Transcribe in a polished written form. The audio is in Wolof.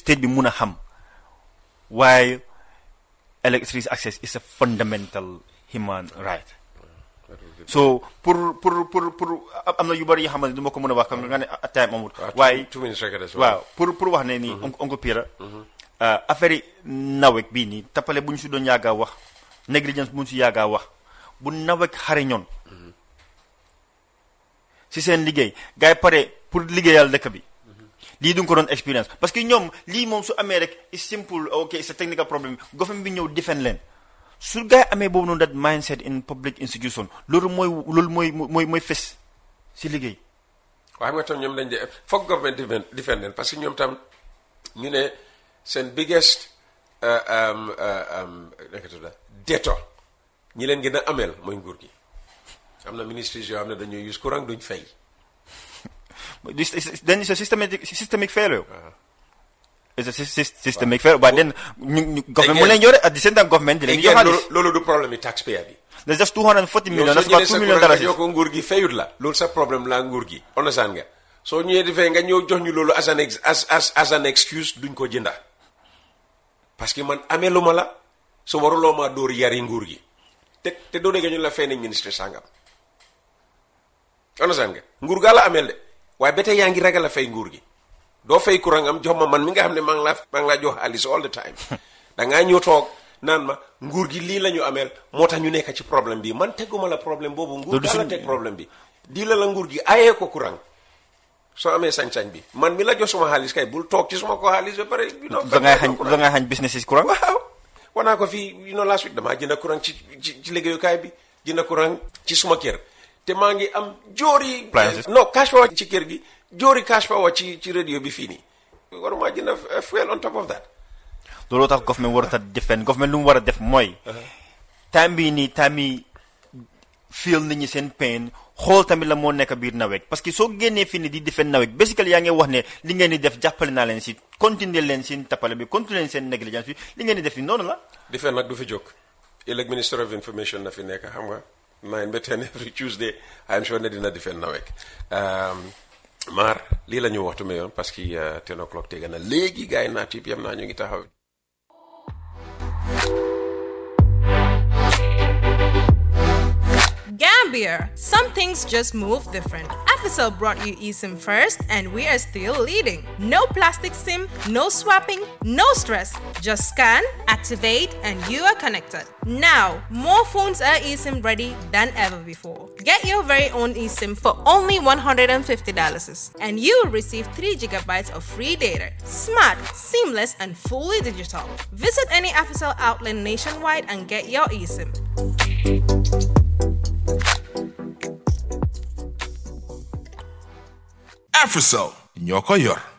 state bi mun a xam waaye electricity access is a fundamental human right. So pour am na yu bari yoo xamante ne du ma ko mën a wax nga ne time amul. waaye waaw pour wax ne nii oncle Pira affaire yi nawet bii nii tappale bu ñu si doon yàggaa wax négligence bu ñu si yàggaa wax bu nawet xare ñoon si seen liggéey gars yi pare pour liggéeyal dëkk bi lii du nga ko doon expérience parce que ñoom lii moom su amee rek is simple ok c'est technical problem government bi ñëw defend leen su gars yi amee boobu noonu that mindset in public institution loolu mooy fes si liggéey. waaye xam nga tam ñoom dañ de foog government defend leen parce que ñoom tam ñu ne seen biggest debtor ñi leen gën a ameel mooy nguur gi am na ministries yoo xam ne dañuy use courant duñ fay. Then it's a systemic failure. It's a systemic failure. But then government mu leen yore at the same time government di leen jox xaalis. loolu du problème yi taxpayer bi. There's just 240 million. That's about $2 million. yow ko nguur gi fayut la. loolu sa problème la nguur gi. understand nga soo ñëwee di fay nga ñëw jox ñu loolu as an excuse duñ ko jënda parce que man ameeluma la su waruloo maa dóor yari nguur gi te doo dégg ñu la fay nañ ministre sangam. understand nga nguur gaa la ameel de waaye ba tey yaa ngi ragal a fay nguur gi doo fay courant am jox ma man mi nga xam ne maa ngi laa jox xaalis all the time da ngaa ñëw toog naan ma nguur gi lii la ñu ameel moo tax ñu nekk ci problème bi man teguma la problème boobu. nguur gaa la teg problème bi. di la nguur gi ayee ko courant soo amee sañ-sañ bi man mi la jox suma xaalis kay bul toog ci suma ko xaalis ba pare. da ngay xañ business yi courant. waaw wanaa ko fii last week damaa jënd courant ci liggéeyukaay bi jënd courant ci suma kër. te maa ngi am joori no cash power ci kër gi joori cash power ci radio bi fii nii waruma jënd fuel on top of that. looloo tax government warut a defend government lu mu war a def mooy time yi feel nit ñi seen pain xool tamit la moo nekk biir nawet parce que soo génnee fii nii di defend nawet basically yaa ngi wax ne li ngeen di def jàppale naa leen si continuer leen seen tappale bi continuer leen seen négligence bi li ngeen di def fi noonu la. defend nag du fi jóg ëllëg minister of information na fi nekk xam nga 9 ba 10 every Tuesday I'm sure ne dina defend nawet maar lii la ñu waxtu ma yoon parce que 10 o'clock tega na léegi gars yi naat yëpp yam naa ñu ngi taxaw. Gambia, some things just move different. Africell brought you eSIM first, and we are still leading. No plastic SIM, no swapping, no stress. Just scan, activate, and you are connected. Now, more phones are eSIM ready than ever before. Get your very own eSIM for only $150, and you will receive 3 GB of free data. Smart, seamless, and fully digital. Visit any Africell outlet nationwide and get your eSIM. Africell ñoo ko yor.